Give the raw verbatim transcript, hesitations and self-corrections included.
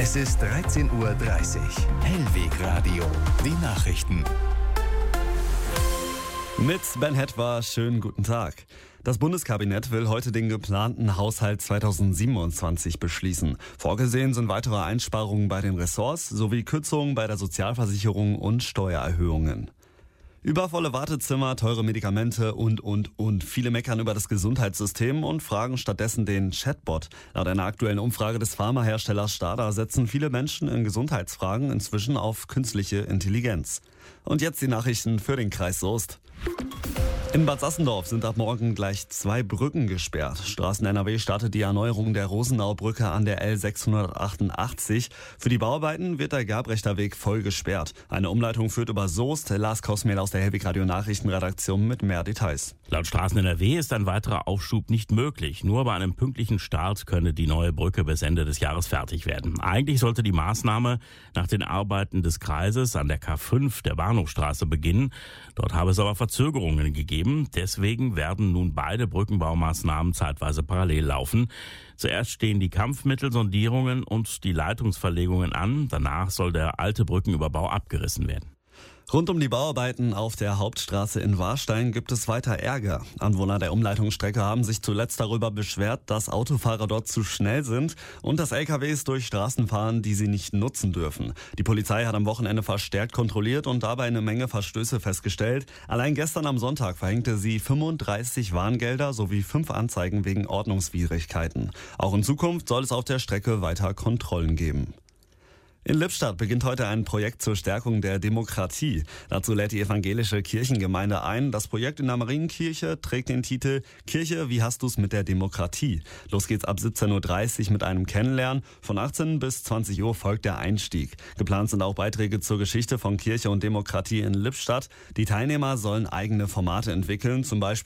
Es ist dreizehn Uhr dreißig. Hellweg Radio. Die Nachrichten. Mit Ben Hetwa, schönen guten Tag. Das Bundeskabinett will heute den geplanten Haushalt zweitausendsiebenundzwanzig beschließen. Vorgesehen sind weitere Einsparungen bei den Ressorts sowie Kürzungen bei der Sozialversicherung und Steuererhöhungen. Übervolle Wartezimmer, teure Medikamente und, und, und. Viele meckern über das Gesundheitssystem und fragen stattdessen den Chatbot. Laut einer aktuellen Umfrage des Pharmaherstellers Stada setzen viele Menschen in Gesundheitsfragen inzwischen auf künstliche Intelligenz. Und jetzt die Nachrichten für den Kreis Soest. In Bad Sassendorf sind ab morgen gleich zwei Brücken gesperrt. Straßen N R W startet die Erneuerung der Rosenaubrücke an der L sechshundertachtundachtzig. Für die Bauarbeiten wird der Gabrechter Weg voll gesperrt. Eine Umleitung führt über Soest. Lars Kosmehl aus der Hellweg Radio Nachrichtenredaktion mit mehr Details. Laut Straßen N R W ist ein weiterer Aufschub nicht möglich. Nur bei einem pünktlichen Start könne die neue Brücke bis Ende des Jahres fertig werden. Eigentlich sollte die Maßnahme nach den Arbeiten des Kreises an der K fünf der Bahnhofstraße beginnen. Dort habe es aber Verzögerungen gegeben. Deswegen werden nun beide Brückenbaumaßnahmen zeitweise parallel laufen. Zuerst stehen die Kampfmittelsondierungen und die Leitungsverlegungen an. Danach soll der alte Brückenüberbau abgerissen werden. Rund um die Bauarbeiten auf der Hauptstraße in Warstein gibt es weiter Ärger. Anwohner der Umleitungsstrecke haben sich zuletzt darüber beschwert, dass Autofahrer dort zu schnell sind und dass L K Ws durch Straßen fahren, die sie nicht nutzen dürfen. Die Polizei hat am Wochenende verstärkt kontrolliert und dabei eine Menge Verstöße festgestellt. Allein gestern am Sonntag verhängte sie fünfunddreißig Warngelder sowie fünf Anzeigen wegen Ordnungswidrigkeiten. Auch in Zukunft soll es auf der Strecke weiter Kontrollen geben. In Lippstadt beginnt heute ein Projekt zur Stärkung der Demokratie. Dazu lädt die evangelische Kirchengemeinde ein. Das Projekt in der Marienkirche trägt den Titel Kirche, wie hast du's mit der Demokratie? Los geht's ab siebzehn Uhr dreißig mit einem Kennenlernen. Von achtzehn bis zwanzig Uhr folgt der Einstieg. Geplant sind auch Beiträge zur Geschichte von Kirche und Demokratie in Lippstadt. Die Teilnehmer sollen eigene Formate entwickeln, zum Beispiel